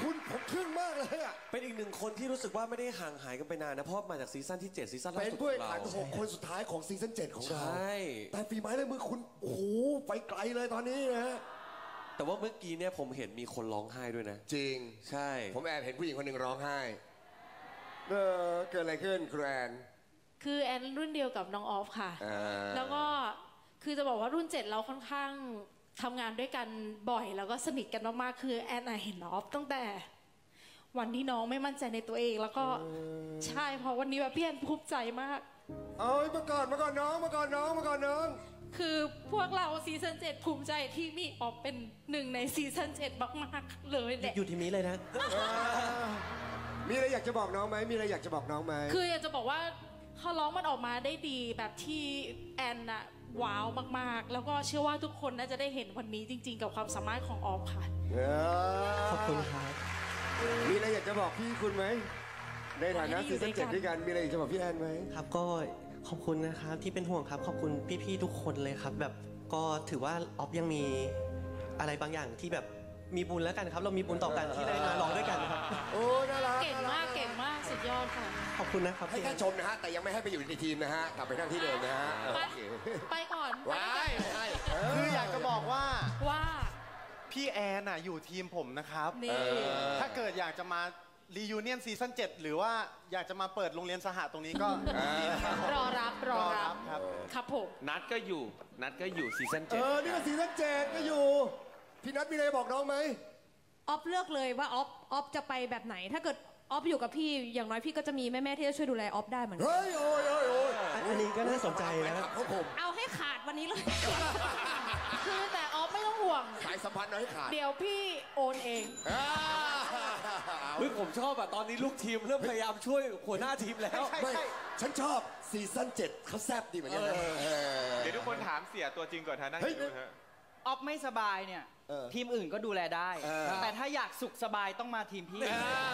คุณผมทึ่งมากเลยอ่ะเป็นอีกหนึ่งคนที่รู้สึกว่าไม่ได้ห่างหายกันไปนานนะเพราะมาจากซีซั่นที่ 7ซีซั่นล่าเป็นสุดขผู้องแข่งเราขัน6 คนสุดท้ายของซีซั่น 7 ของเราใช่แต่ฝีไม้ลายมือคุณโอ้โหไปไกลเลยตอนนี้นะฮะแต่ว่าเมื่อกี้เนี่ยผมเห็นมีคนร้องไห้ด้วยนะจริงใช่ผมแอบเห็นผู้หญิงคนหนึ่งร้องไห้เกิดอะไรขึ้นครูแอนคือแอนรุ่นเดียวกับน้องออฟค่ะ แล้วก็คือจะบอกว่ารุ่น 7เราค่อนข้างทำงานด้วยกันบ่อยแล้วก็สนิทกันมากๆคือแอนเห็นน้องออฟตั้งแต่วันที่น้องไม่มั่นใจในตัวเองแล้วก็ใช่เพราะวันนี้แบบพี่แอนภูมิใจมากเอามาก่อนน้องมาก่อนน้องคือพวกเราซีซั่น7ภูมิใจที่มีออฟเป็นหนึ่งในซีซั่น7มากๆเลยแหละอยู่ทีมนี้เลยนะมีอะไรอยากจะบอกน้องไหมมีอะไรอยากจะบอกน้องไหมคืออยากจะบอกว่าเขาร้องมันออกมาได้ดีแบบที่แอนน่ะว้าวมากๆ แล้วก็เชื่อว่าทุกคนน่าจะได้เห็นวันนี้จริงๆ กับความสามารถของออฟค่ะขอบคุณครับมีอะไรอยากจะบอกพี่คุณไหมในฐานะซีซั่น7ด้วยกันมีอะไรอยากจะบอกพี่แอนไหมครับก็ขอบคุณนะครับที่เป็นห่วงครับขอบคุณพี่ๆทุกคนเลยครับแบบก็ถือว่าออฟยังมีอะไรบางอย่างที่แบบมีบุญแล้วกันครับ เรามีบุญต่อกันที่ได้มาร้องด้วยกันครับโอ้น่ารักเก่งมากเก่งมากสุดยอดค่ะขอบคุณนะครับให้แค่ชมนะฮะแต่ยังไม่ให้ไปอยู่ในทีมนะฮะกลับไปนั่งที่เดิมนะฮะไปโอเคไปก่อนว้ายไม่ให้คืออยากจะบอกว่าว่าพี่แอนน่ะอยู่ทีมผมนะครับนี่ถ้าเกิดอยากจะมารียูเนียนซีซั่น7หรือว่าอยากจะมาเปิดโรงเรียนสหะตรงนี้ก็รอรับครับครับผมนัดก็อยู่ซีซั่นนี่ก็ซีซั่น7ก็อยู่พี่นัทมีอะไรบอกน้องไหมออฟเลือกเลยว่าออฟจะไปแบบไหน ถ้าเกิดออฟอยู่กับพี่อย่างน้อยพี่ก็จะมีแม่ๆที่จะช่วยดูแลออฟได้เหมือนกันเฮ้ยโอ้ยอันนี้ก็น่าสนใจนะครับผมเอาให้ขาดวันนี้เลยคือแต่ออฟไม่ต้องห่วงสายสัมพันธ์น้อยขาดเดี๋ยวพี่โอนเองเฮ้ยผมชอบอะตอนนี้ลูกทีมเริ่มพยายามช่วยหัวหน้าทีมแล้วไม่ฉันชอบซีซั่น7เขาแซบดีเหมือนกันนะเดี๋ยวทุกคนถามเสียตัวจริงก่อนฮะนั่งเฮ้ยดูฮะออฟไม่สบายเนี่ย ทีมอื่นก็ดูแลได้ แต่ถ้าอยากสุขสบายต้องมาทีมพี่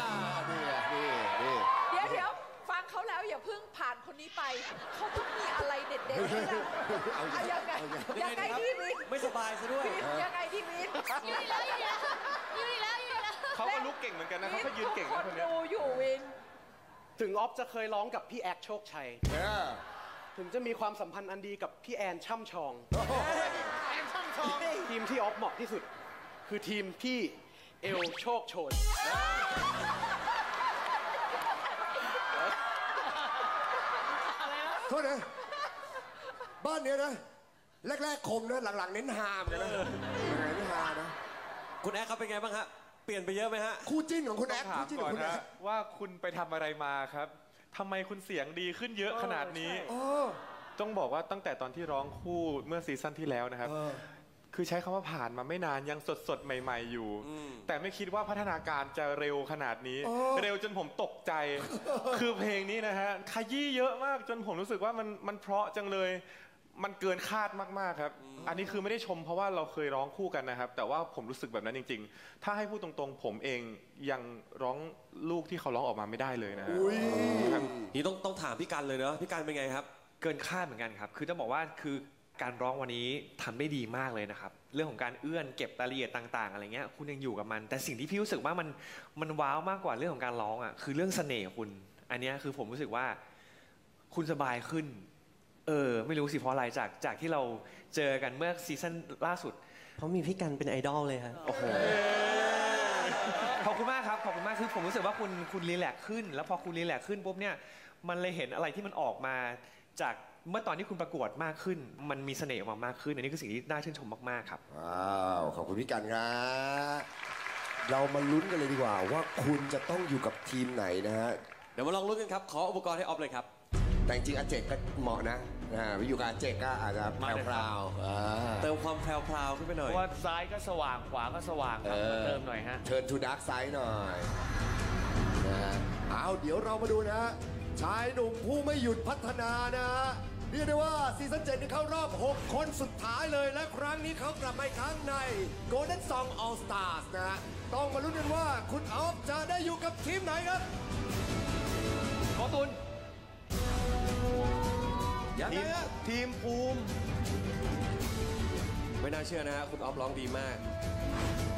เดี๋ยวฟังเขาแล้วอย่าเพิ่งผ่านคนนี้ไป เขาต้องมีอะไรเด็ดๆให้เราเอายังไงพี่วินไม่สบายซะด้วยยังไงพี่วินอยู่อีกแล้วอยู่อีกแล้วอยู่อีกแล้วอยู่อีกแล้วเขาก็ลุกเก่งเหมือนกันนะเขาก็ยืนเก่งคนะนคนเนี้ยดูอยู่วินถึงออฟจะเคยร้องกับพี่แอกโชคชัย ถึงจะมีความสัมพันธ์อันดีกับพี่แอนช่ำชอง ทีมที่ออฟเหมาะที่สุด คือทีมพี่เอลโชคโชนโทษนะบ้านเนี้ยนะแรกๆคมนะหลังๆเน้นฮามกันนะเน้นฮานะคุณแอ๊กครับเป็นไงบ้างฮะเปลี่ยนไปเยอะไหมฮะคู่จิ้นของคุณแอ๊กถามคู่จิ้นขก่ออง นคุณแอ๊นะกว่าคุณไปทำอะไรมาครับทำไมคุณเสียงดีขึ้นเยอะขนาดนี้ ต้องบอกว่าตั้งแต่ตอนที่ร้องคู่เมื่อซีซั่นที่แล้วนะครับ คือใช้คำว่าผ่านมาไม่นานยังสดๆ ใหม่ๆอยู่ แต่ไม่คิดว่าพัฒนาการจะเร็วขนาดนี้ เร็วจนผมตกใจ คือเพลงนี้นะฮะขยี้เยอะมากจนผมรู้สึกว่ามันเพราะจังเลย มันเกินคาดมากๆครับ อันนี้คือไม่ได้ชมเพราะว่าเราเคยร้องคู่กันนะครับ แต่ว่าผมรู้สึกแบบนั้นจริงๆ ถ้าให้พูดตรงๆ ผมเองยังร้องลูกที่เขาร้องออกมาไม่ได้เลยนะฮะนี่ต้องถามพี่กันเลยเนอะพี่กันเป็นไงครับเกินคาดเหมือนกันครับ คือต้องบอกว่าคือการร้องวันนี้ทำได้ดีมากเลยนะครับ เรื่องของการเอื้อนเก็บรายละเอียดต่างๆอะไรเงี้ยคุณยังอยู่กับมัน แต่สิ่งที่พี่รู้สึกว่ามันว้าวมากกว่าเรื่องของการร้องอ่ะคือเรื่องเสน่ห์คุณ อันเนี้ยคือผมรู้สึกว่าคุณสบายขึ้นไม่รู้สิเพราะอะไรจากที่เราเจอกันเมื่อซีซั่นล่าสุดเพราะมีพี่กันเป็นไอดอลเลยครับโอ้โห ขอบคุณมากครับ ขอบคุณมาก คือผมรู้สึกว่าคุณรีแลกซ์ขึ้น แล้วพอคุณรีแลกซ์ขึ้นปุ๊บเนี่ย มันเลยเห็นอะไรที่มันออกมาจากเมื่อตอนที่คุณประกวดมากขึ้น มันมีเสน่ห์ออกมามากขึ้น อันนี้คือสิ่งที่น่าชื่นชมมากๆครับว้าวขอบคุณพี่กันครับเรามาลุ้นกันเลยดีกว่าว่าคุณจะต้องอยู่กับทีมไหนนะฮะเดี๋ยวมาลองลุ้นกันครับขออุปกรณ์ให้ออฟเลยครับแต่จริงๆอาเจกก็เหมาะนะไปอยู่กับอาเจกก็อาจจะแพรวๆเติมความแพรวๆขึ้นไปหน่อยว่าซ้ายก็สว่างขวาก็สว่างครับเติมหน่อยฮะเชิญทูดาร์กไซด์หน่อยนะฮะเอาเดี๋ยวเรามาดูนะฮะชายหนุ่มผู้ไม่หยุดพัฒนานะฮะเรียกได้ว่าซีซั่น7นี่เข้ารอบ 6 คนสุดท้ายเลยและครั้งนี้เขากลับมาอีกครั้งใน Golden Song All Stars นะฮะต้องมาลุ้นกันว่าคุณออฟจะได้อยู่กับทีมไหนครับขอตุนยังไงฮะทีมภูมิไม่น่าเชื่อนะฮะคุณออฟร้องดีมาก